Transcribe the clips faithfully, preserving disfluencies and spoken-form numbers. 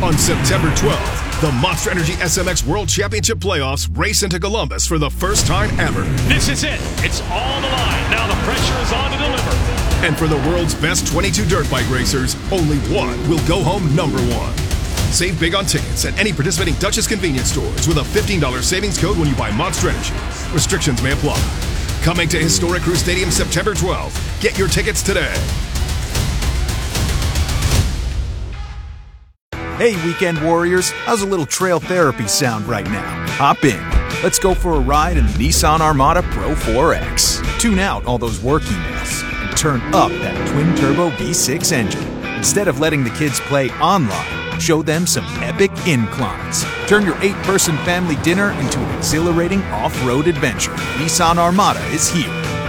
On September twelfth, the Monster Energy S M X World Championship Playoffs race into Columbus for the first time ever. This is it. It's all the line. Now the pressure is on to deliver. And for the world's best twenty-two dirt bike racers, only one will go home number one. Save big on tickets at any participating Dutchess convenience stores with a fifteen dollars savings code when you buy Monster Energy. Restrictions may apply. Coming to Historic Crew Stadium September twelfth. Get your tickets today. Hey, Weekend Warriors, how's a little trail therapy sound right now? Hop in. Let's go for a ride in the Nissan Armada Pro four X. Tune out all those work emails and turn up that twin-turbo V six engine. Instead of letting the kids play online, show them some epic inclines. Turn your eight-person family dinner into an exhilarating off-road adventure. Nissan Armada is here.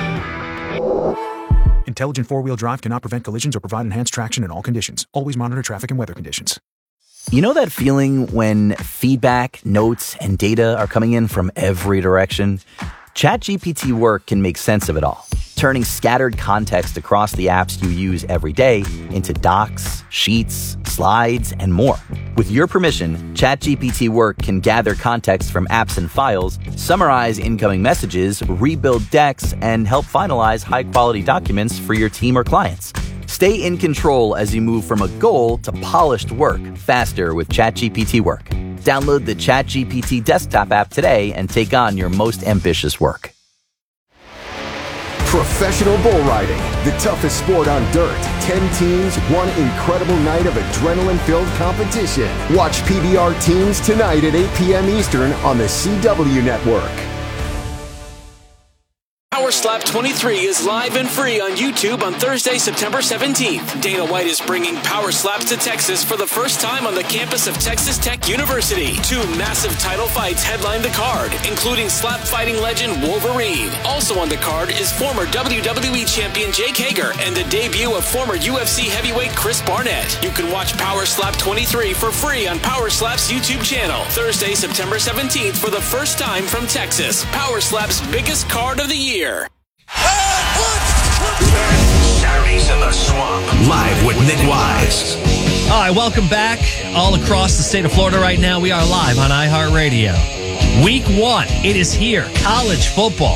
Intelligent four-wheel drive cannot prevent collisions or provide enhanced traction in all conditions. Always monitor traffic and weather conditions. You know that feeling when feedback, notes, and data are coming in from every direction? ChatGPT Work can make sense of it all, turning scattered context across the apps you use every day into docs, sheets, slides, and more. With your permission, ChatGPT Work can gather context from apps and files, summarize incoming messages, rebuild decks, and help finalize high-quality documents for your team or clients. Stay in control as you move from a goal to polished work faster with ChatGPT Work. Download the ChatGPT desktop app today and take on your most ambitious work. Professional bull riding, the toughest sport on dirt. Ten teams, one incredible night of adrenaline-filled competition. Watch P B R Teams tonight at eight p.m. Eastern on the C W Network. Power Slap twenty-three is live and free on YouTube on Thursday, September seventeenth. Dana White is bringing Power Slaps to Texas for the first time on the campus of Texas Tech University. Two massive title fights headline the card, including slap fighting legend Wolverine. Also on the card is former W W E champion Jake Hager and the debut of former U F C heavyweight Chris Barnett. You can watch Power Slap twenty-three for free on Power Slap's YouTube channel. Thursday, September seventeenth for the first time from Texas. Power Slap's biggest card of the year. Saturdays in the Swamp. Live with Nick Wise. All right, welcome back all across the state of Florida right now. We are live on iHeartRadio. Week one, it is here. College football.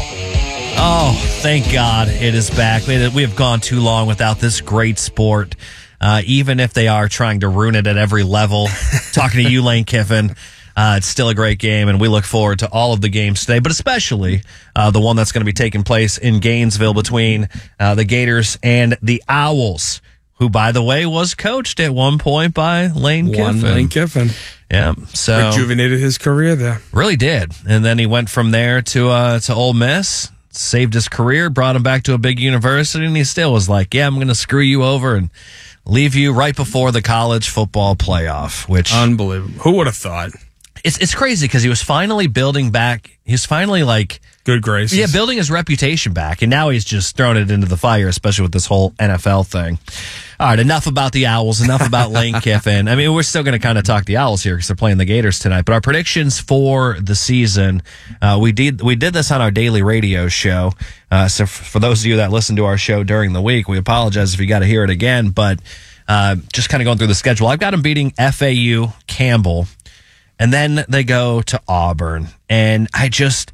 Oh, thank God it is back. We have gone too long without this great sport, uh, even if they are trying to ruin it at every level. Talking to you, Lane Kiffin. Uh, it's still a great game, and we look forward to all of the games today, but especially uh, the one that's going to be taking place in Gainesville between uh, the Gators and the Owls, who, by the way, was coached at one point by Lane Kiffin. One Lane Kiffin. Yeah, so rejuvenated his career there. Really did, and then he went from there to uh, to Ole Miss, saved his career, brought him back to a big university, and he still was like, "Yeah, I'm going to screw you over and leave you right before the college football playoff." Which unbelievable. Who would have thought? It's it's crazy because he was finally building back. He's finally like good graces. Yeah, building his reputation back, and now he's just thrown it into the fire, especially with this whole N F L thing. All right, enough about the Owls. Enough about Lane Kiffin. I mean, we're still going to kind of talk the Owls here because they're playing the Gators tonight. But our predictions for the season, uh, we did we did this on our daily radio show. Uh, so for those of you that listen to our show during the week, we apologize if you got to hear it again. But uh, just kind of going through the schedule, I've got them beating F A U, Campbell. And then they go to Auburn, and I just,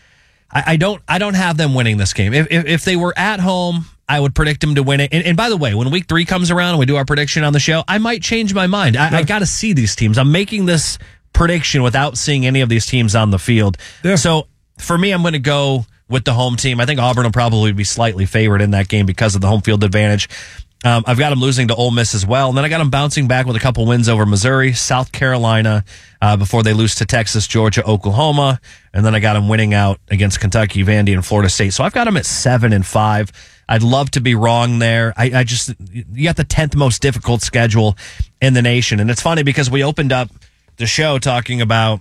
I, I don't, I don't have them winning this game. If, if if they were at home, I would predict them to win it. And, and by the way, when week three comes around and we do our prediction on the show, I might change my mind. I, yeah. I got to see these teams. I'm making this prediction without seeing any of these teams on the field. Yeah. So for me, I'm going to go with the home team. I think Auburn will probably be slightly favored in that game because of the home field advantage. Um, I've got them losing to Ole Miss as well. And then I got them bouncing back with a couple wins over Missouri, South Carolina, uh, before they lose to Texas, Georgia, Oklahoma. And then I got them winning out against Kentucky, Vandy, and Florida State. So I've got them at seven and five. I'd love to be wrong there. I, I just, you got the tenth most difficult schedule in the nation. And it's funny because we opened up the show talking about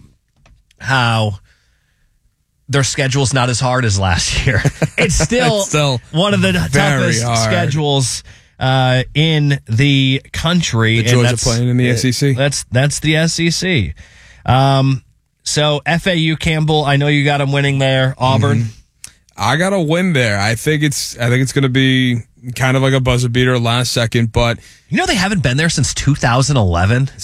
how their schedule's not as hard as last year. It's still, it's still one of the toughest hard. schedules Uh, in the country. The Georgia playing in the S E C. That's that's the S E C. Um, so F A U, Campbell, I know you got them winning there. Auburn, mm-hmm. I got a win there. I think it's I think it's going to be kind of like a buzzer beater last second, but you know they haven't been there since two thousand eleven.